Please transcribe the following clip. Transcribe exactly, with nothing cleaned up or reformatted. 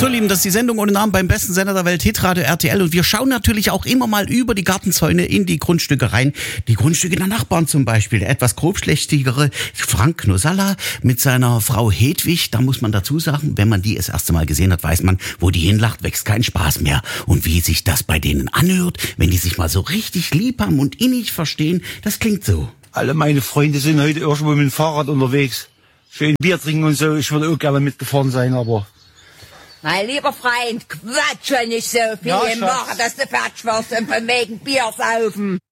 So, Lieben, das ist die Sendung ohne Namen beim besten Sender der Welt, Hitradio R T L. Und wir schauen natürlich auch immer mal über die Gartenzäune in die Grundstücke rein. Die Grundstücke der Nachbarn zum Beispiel. Der etwas grobschlächtigere Frank Knosalla mit seiner Frau Hedwig. Da muss man dazu sagen, wenn man die das erste Mal gesehen hat, weiß man, wo die hinlacht, wächst kein Spaß mehr. Und wie sich das bei denen anhört, wenn die sich mal so richtig lieb haben und innig verstehen, das klingt so. Alle meine Freunde sind heute irgendwo mit dem Fahrrad unterwegs. Schön Bier trinken und so. Ich würde auch gerne mitgefahren sein, aber... Mein lieber Freund, quatsch nicht so viel, Ja, machen, dass du fertig wirst und von wegen Bier saufen.